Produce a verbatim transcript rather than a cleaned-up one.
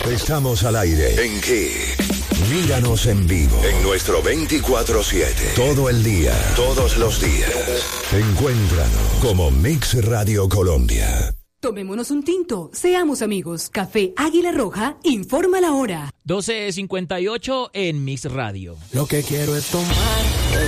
Estamos al aire. ¿En qué? Míranos en vivo. En nuestro veinticuatro siete. Todo el día. Todos los días. Encuéntranos como Mix Radio Colombia. Tomémonos un tinto. Seamos amigos. Café Águila Roja informa la hora. doce cincuenta y ocho en Mix Radio. Lo que quiero es tomar.